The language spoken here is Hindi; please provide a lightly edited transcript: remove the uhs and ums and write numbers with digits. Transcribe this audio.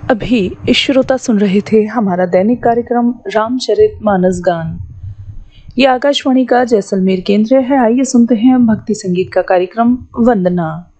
अभी श्रोता सुन रहे थे हमारा दैनिक कार्यक्रम रामचरितमानस गान। ये आकाशवाणी का जैसलमेर केंद्र है। आइए सुनते हैं भक्ति संगीत का कार्यक्रम वंदना।